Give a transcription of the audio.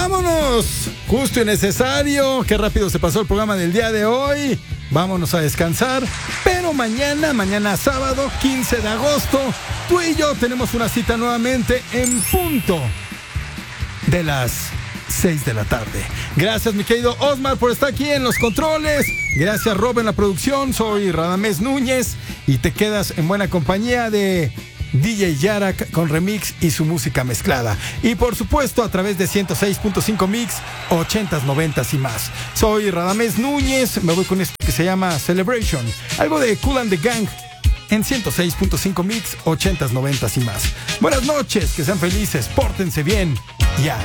Vámonos, justo y necesario. Qué rápido se pasó el programa del día de hoy. Vámonos a descansar. Pero mañana sábado 15 de agosto, tú y yo tenemos una cita nuevamente en punto de las 6 de la tarde. Gracias, mi querido Osmar, por estar aquí en los controles. Gracias, Rob, en la producción. Soy Radamés Núñez y te quedas en buena compañía de DJ Yarak con remix y su música mezclada. Y por supuesto a través de 106.5 Mix, 80s, 90s y más. Soy Radamés Núñez, me voy con esto que se llama Celebration. Algo de Kool and the Gang en 106.5 Mix, 80s, 90s y más. Buenas noches, que sean felices, pórtense bien. Ya.